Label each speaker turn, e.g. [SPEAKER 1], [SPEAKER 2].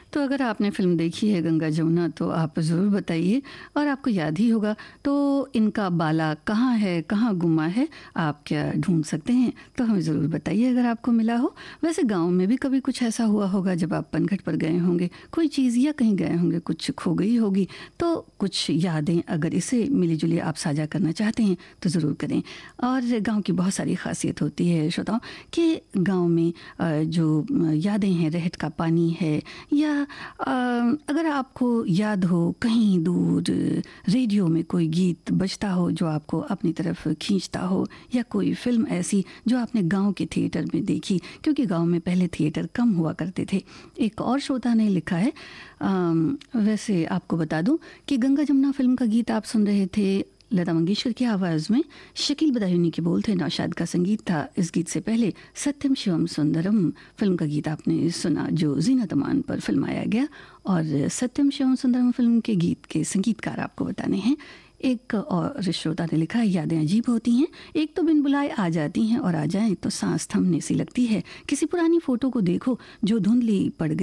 [SPEAKER 1] तो अगर आपने फ़िल्म देखी है गंगा जमुना तो आप ज़रूर बताइए और आपको याद ही होगा तो इनका बाला कहाँ है, कहाँ गुमा है, आप क्या ढूँढ सकते हैं? तो हमें ज़रूर बताइए अगर आपको मिला हो। वैसे गाँव में भी कभी कुछ ऐसा हुआ होगा जब आप पनघट पर गए होंगे, कोई चीज़ या कहीं गए होंगे, कुछ खो गई होगी, तो कुछ यादें अगर इसे मिली-जुली आप साझा करना चाहते हैं तो ज़रूर करें। और गाँव की बहुत सारी ख़ासियत होती है श्रोताओं कि गाँव में जो यादें हैं, रहट का पानी है या अगर आपको याद हो कहीं दूर रेडियो में कोई गीत बजता हो जो आपको अपनी तरफ खींचता हो या कोई फिल्म ऐसी जो आपने गांव के थिएटर में देखी, क्योंकि गांव में पहले थिएटर कम हुआ करते थे। एक और श्रोता ने लिखा है, वैसे आपको बता दूं कि गंगा जमुना फिल्म का गीत आप सुन रहे थे लता मंगेशकर की आवाज़ में, शकील बदायूनी के बोल थे, नौशाद का संगीत था। इस गीत से पहले सत्यम शिवम सुंदरम फिल्म का गीत आपने सुना जो ज़ीनत अमान पर फिल्माया गया। और सत्यम शिवम सुंदरम फिल्म के गीत के संगीतकार आपको बताने हैं। एक और श्रोता ने लिखा है, यादें अजीब होती हैं, एक तो बिन बुलाए आ जाती हैं और आ जाएं तो सांस थमने सी लगती है। किसी पुरानी फ़ोटो को देखो जो धुंधली पड़ गई